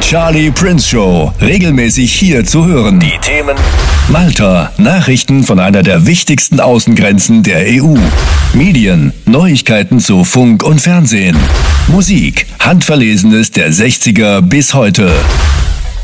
Charlie Prince Show. Regelmäßig hier zu hören. Die Themen: Malta, Nachrichten von einer der wichtigsten Außengrenzen der EU. Medien, Neuigkeiten zu Funk und Fernsehen. Musik, Handverlesenes der 60er bis heute.